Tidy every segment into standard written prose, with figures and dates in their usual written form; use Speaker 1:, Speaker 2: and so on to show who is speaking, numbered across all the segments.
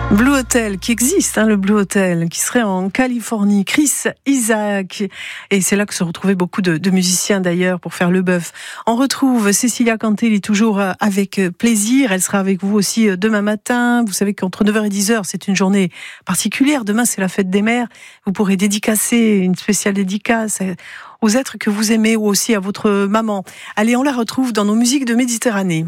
Speaker 1: Blue Hotel qui existe, le Blue Hotel qui serait en Californie. Chris Isaak, et c'est là que se retrouvaient beaucoup de musiciens d'ailleurs pour faire le bœuf. On retrouve Cécilia Cantelli toujours avec plaisir. Elle sera avec vous aussi demain matin. Vous savez qu'entre 9h et 10h c'est une journée particulière. Demain c'est la fête des mères. Vous pourrez dédicacer une spéciale dédicace aux êtres que vous aimez ou aussi à votre maman. Allez, on la retrouve dans nos musiques de Méditerranée.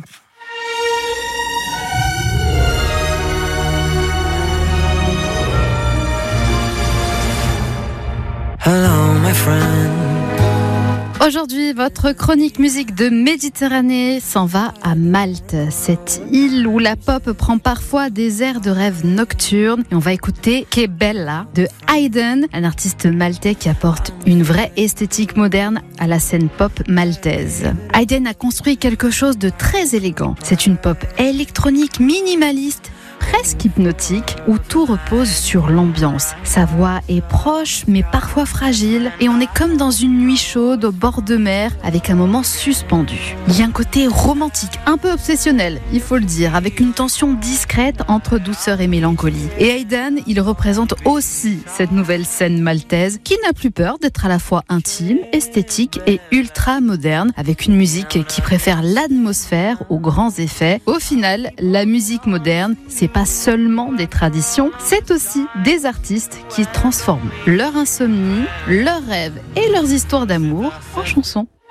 Speaker 2: Hello, my friend.
Speaker 3: Aujourd'hui, votre chronique musique de Méditerranée s'en va à Malte, cette île où la pop prend parfois des airs de rêve nocturnes. Et on va écouter Que Bella de Hayden, un artiste maltais qui apporte une vraie esthétique moderne à la scène pop maltaise. Hayden a construit quelque chose de très élégant. C'est une pop électronique minimaliste, presque hypnotique, où tout repose sur l'ambiance. Sa voix est proche, mais parfois fragile, et on est comme dans une nuit chaude au bord de mer, avec un moment suspendu. Il y a un côté romantique, un peu obsessionnel, il faut le dire, avec une tension discrète entre douceur et mélancolie. Et Hayden, il représente aussi cette nouvelle scène maltaise, qui n'a plus peur d'être à la fois intime, esthétique et ultra moderne, avec une musique qui préfère l'atmosphère aux grands effets. Au final, la musique moderne, c'est pas seulement des traditions, c'est aussi des artistes qui transforment leur insomnie, leurs rêves et leurs histoires d'amour en chansons.